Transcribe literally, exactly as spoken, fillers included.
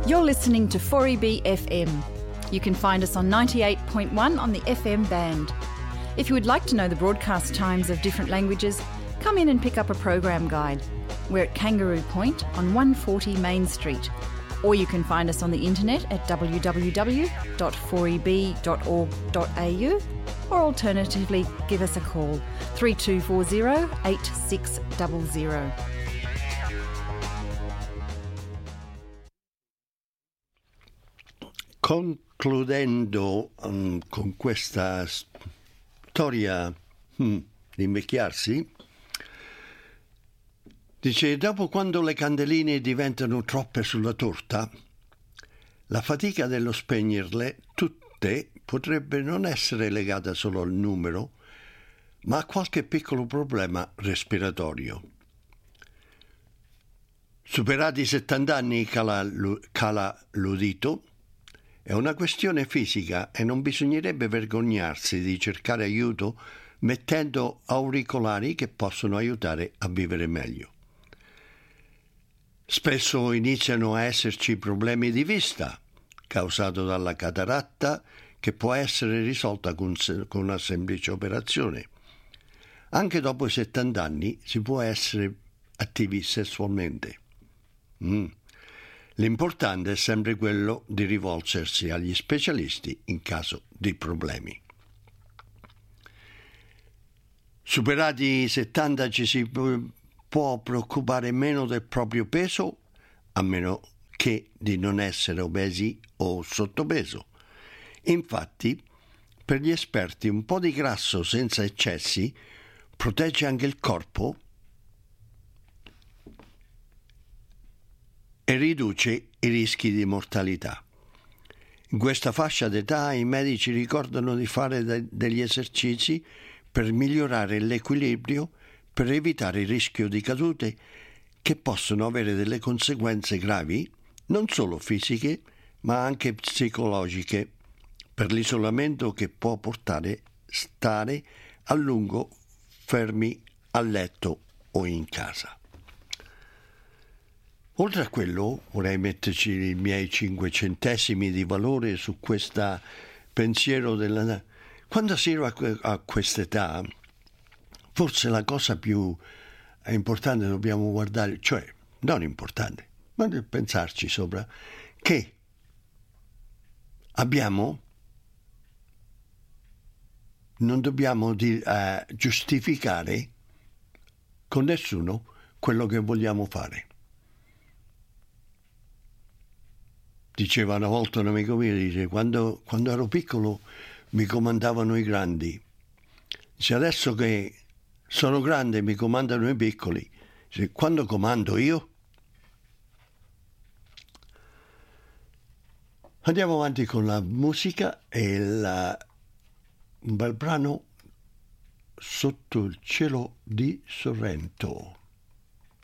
You're listening to four E B F M. You can find us on ninety-eight point one on the F M band. If you would like to know the broadcast times of different languages, come in and pick up a program guide. We're at Kangaroo Point on one forty Main Street. Or you can find us on the internet at w w w dot four e b dot org dot a u, or alternatively give us a call three two four zero eight six zero zero. Concludendo um, con questa storia hmm, di invecchiarsi, dice: dopo, quando le candeline diventano troppe sulla torta, la fatica dello spegnerle tutte potrebbe non essere legata solo al numero, ma a qualche piccolo problema respiratorio. Superati i settanta anni, cala, cala l'udito, è una questione fisica e non bisognerebbe vergognarsi di cercare aiuto mettendo auricolari che possono aiutare a vivere meglio. Spesso iniziano a esserci problemi di vista, causato dalla cataratta, che può essere risolta con, con una semplice operazione. Anche dopo i settanta anni si può essere attivi sessualmente. Mm. L'importante è sempre quello di rivolgersi agli specialisti in caso di problemi. Superati i settanta ci si può preoccupare meno del proprio peso, a meno che di non essere obesi o sottopeso. Infatti, per gli esperti, un po' di grasso senza eccessi protegge anche il corpo e riduce i rischi di mortalità. In questa fascia d'età i medici ricordano di fare de- degli esercizi per migliorare l'equilibrio, per evitare il rischio di cadute che possono avere delle conseguenze gravi, non solo fisiche, ma anche psicologiche, per l'isolamento che può portare stare a lungo fermi a letto o in casa. Oltre a quello, vorrei metterci i miei cinque centesimi di valore su questo pensiero della... Quando si era a quest'età, forse la cosa più importante dobbiamo guardare, cioè non importante, ma pensarci sopra, che abbiamo, non dobbiamo di, uh, giustificare con nessuno quello che vogliamo fare. Diceva una volta un amico mio, dice, quando, quando ero piccolo mi comandavano i grandi. Dice, adesso che sono grande e mi comandano i piccoli. Dice, quando comando io? Andiamo avanti con la musica e la, un bel brano, Sotto il cielo di Sorrento.